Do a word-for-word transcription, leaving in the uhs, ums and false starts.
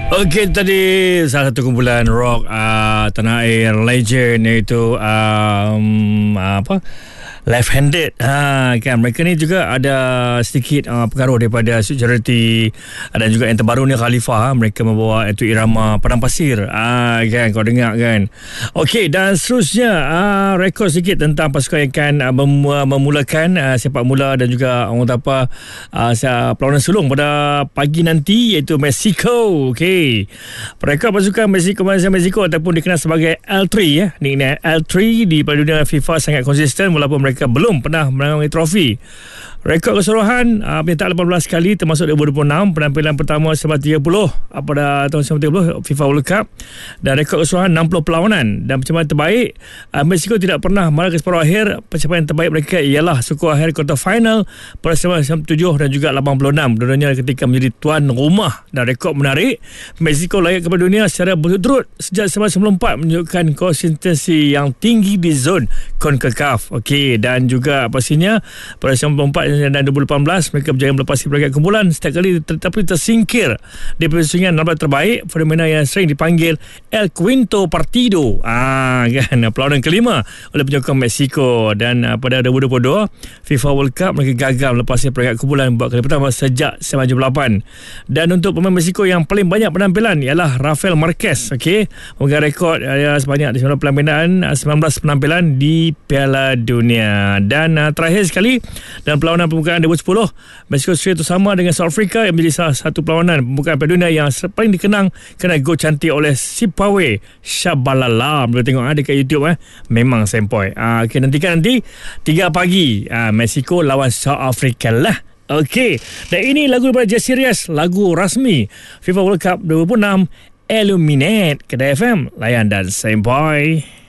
Okey, tadi salah satu kumpulan rock uh, tanah air legend, iaitu um, apa Left Handed. Ha, kan mereka ni juga ada sedikit uh, pengaruh daripada Security dan juga yang terbaru ni Khalifah. Ha. Mereka membawa itu irama Padang Pasir. Ha, kan kau dengar kan. Okey, dan seterusnya uh, rekod sedikit tentang pasukan yang akan uh, mem- memulakan uh, sepak mula dan juga orang kata apa uh, perlawanan sulung pada pagi nanti, iaitu Mexico. Okey. Rekod pasukan Mexico Malaysia Mexico ataupun dikenal sebagai L tiga ya. Nickname L tiga di Piala Dunia FIFA sangat konsisten walaupun mereka mereka belum pernah menangangi trofi. Rekod keseluruhan uh, penyertaan lapan belas kali termasuk dua ribu dua puluh enam, penampilan pertama sebab tiga puluh uh, pada tahun sembilan puluh FIFA World Cup, dan rekod keseluruhan enam puluh perlawanan. Dan pencapaian terbaik, uh, Mexico tidak pernah marah ke separuh akhir. Pencapaian terbaik mereka ialah skor akhir quarter final pada sembilan puluh tujuh dan juga lapan puluh enam, dua-duanya ketika menjadi tuan rumah. Dan rekod menarik, Mexico layak kepada dunia secara berturut-turut sejak seribu sembilan ratus sembilan puluh empat, menunjukkan konsistensi yang tinggi di zon CONCACAF. Okey, dan juga pastinya pada sembilan puluh empat dan dua ribu lapan belas mereka berjaya melepasi peringkat kumpulan setiap kali, tetapi tersingkir di persaingan enam belas terbaik, fenomena yang sering dipanggil El Quinto Partido. Ah, kan, perlawanan kelima oleh penyokong Mexico. Dan uh, pada dua ribu dua puluh dua FIFA World Cup mereka gagal melepasi peringkat kumpulan buat kali pertama sejak seribu sembilan ratus tujuh puluh lapan. Dan untuk pemain Mexico yang paling banyak penampilan ialah Rafael Marquez. Okey, memegang rekod uh, sebanyak sembilan belas penampilan, uh, sembilan belas penampilan di Piala Dunia. Dan uh, terakhir sekali dalam perlawanan pembukaan dua ribu sepuluh, Mexico Australia itu sama dengan South Africa yang menjadi salah satu perlawanan pembukaan Piala Dunia yang paling dikenang kerana gol cantik oleh Sipawe Shabalala. Boleh tengok ada kat YouTube eh. Memang sempoi. Ah, okay, nantikan nanti tiga pagi ah, Mexico lawan South Africa lah. Okey, dan ini lagu daripada Jesse Reyes, lagu rasmi FIFA World Cup dua ribu enam, Illuminate. Kedai F M, layan dan sempoi.